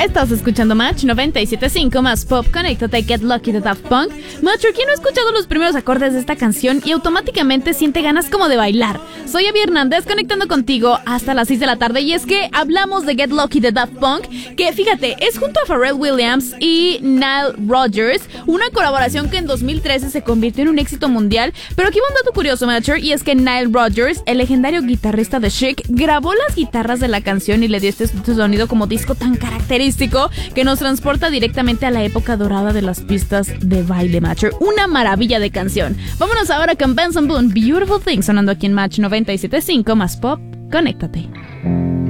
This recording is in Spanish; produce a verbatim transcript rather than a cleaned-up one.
Estás escuchando Match noventa y siete punto cinco más Pop. Conéctate, Get Lucky de Daft Punk. Matcher, ¿quién no ha escuchado los primeros acordes de esta canción y automáticamente siente ganas como de bailar? Soy Abby Hernández, conectando contigo hasta las seis de la tarde. Y es que hablamos de Get Lucky de Daft Punk, que fíjate, es junto a Pharrell Williams y Nile Rodgers, una colaboración que en dos mil trece se convirtió en un éxito mundial. Pero aquí va un dato curioso, Matcher, y es que Nile Rodgers, el legendario guitarrista de Chic, grabó las guitarras de la canción y le dio este sonido como disco tan característico que nos transporta directamente a la época dorada de las pistas de baile, Matcher. Una maravilla de canción. Vámonos ahora con Benson Boone, Beautiful Thing, sonando aquí en Match noventa y siete punto cinco más Pop. Conéctate.